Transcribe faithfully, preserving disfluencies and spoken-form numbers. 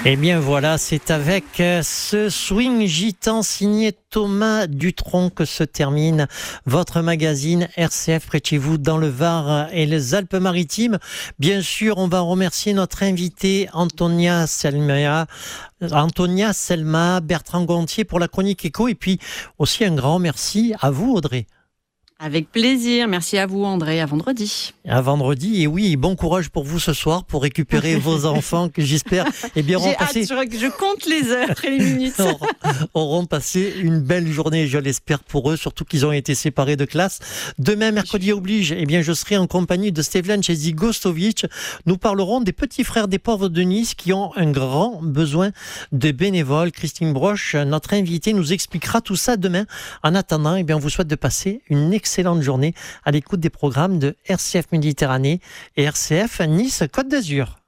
Eh bien voilà, c'est avec ce swing gitan signé Thomas Dutronc que se termine votre magazine R C F près de chez vous dans le Var et les Alpes-Maritimes. Bien sûr, on va remercier notre invité Antonia Selma, Antonia Selma, Bertrand Gontier pour la chronique éco et puis aussi un grand merci à vous Audrey. Avec plaisir. Merci à vous, André. À vendredi. À vendredi. Et oui, bon courage pour vous ce soir pour récupérer vos enfants que j'espère eh bien, auront J'ai passé... hâte, je, je compte les heures et les minutes. auront passé une belle journée, je l'espère pour eux, surtout qu'ils ont été séparés de classe. Demain, mercredi oblige, eh bien, je serai en compagnie de Stevlan Gostovic. Nous parlerons des petits frères des pauvres de Nice qui ont un grand besoin de bénévoles. Christine Broche, notre invitée, nous expliquera tout ça demain. En attendant, eh bien, on vous souhaite de passer une excellente excellente journée à l'écoute des programmes de R C F Méditerranée et R C F Nice Côte d'Azur.